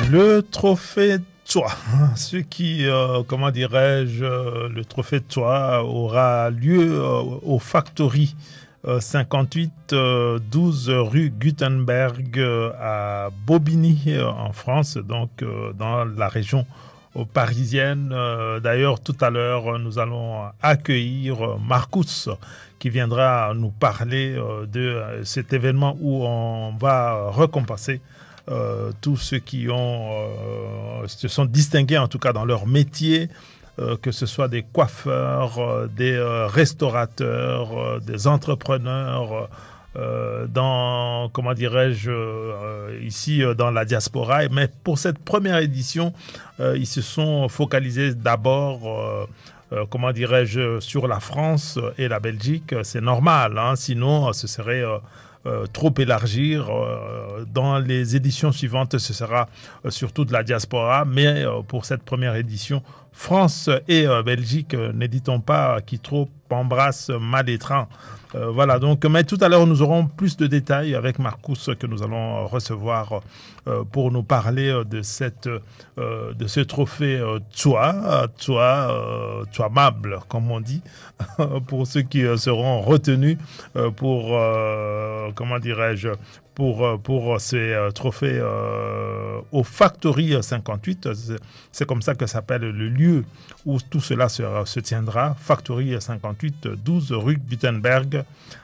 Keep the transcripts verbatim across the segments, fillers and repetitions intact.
Le trophée Toi, ce qui, euh, comment dirais-je, euh, le trophée Toi aura lieu euh, au Factory euh, cinquante-huit euh, douze rue Gutenberg euh, à Bobigny euh, en France, donc euh, dans la région euh, parisienne. Euh, d'ailleurs, tout à l'heure, nous allons accueillir Marcus qui viendra nous parler euh, de euh, cet événement où on va récompenser Euh, tous ceux qui ont, euh, se sont distingués en tout cas dans leur métier, euh, que ce soit des coiffeurs, euh, des euh, restaurateurs, euh, des entrepreneurs, euh, dans, comment dirais-je, euh, ici euh, dans la diaspora. Mais pour cette première édition, euh, ils se sont focalisés d'abord, euh, euh, comment dirais-je, sur la France et la Belgique. C'est normal, hein, sinon ce serait euh, Euh, trop élargir. Euh, dans les éditions suivantes, ce sera euh, surtout de la diaspora, mais euh, pour cette première édition, France et euh, Belgique, euh, n'hésitons pas, qui trop embrasse mal étreint. Euh, voilà, donc, mais tout à l'heure, nous aurons plus de détails avec Marcus que nous allons recevoir euh, pour nous parler de, cette, euh, de ce trophée euh, Toi, Toi, euh, Toimable, comme on dit, pour ceux qui euh, seront retenus euh, pour, euh, comment dirais-je, pour, pour ces euh, trophées euh, au Factory cinquante-huit. C'est, c'est comme ça que s'appelle le lieu où tout cela se, se tiendra. Factory cinquante-huit douze rue Gutenberg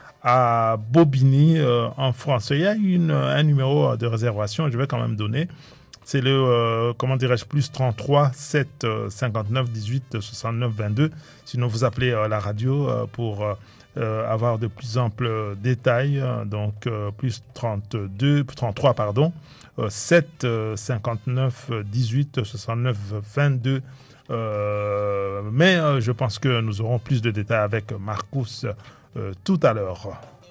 à Bobigny euh, en France. Il y a une, un numéro de réservation, je vais quand même donner. C'est le, euh, comment dirais-je, plus trente-trois sept cinquante-neuf dix-huit soixante-neuf vingt-deux. Sinon, vous appelez euh, la radio euh, pour euh, avoir de plus amples détails. Donc, euh, plus trente-deux, trente-trois, pardon, euh, sept cinquante-neuf dix-huit soixante-neuf vingt-deux. Euh, mais euh, je pense que nous aurons plus de détails avec Marcus euh, tout à l'heure.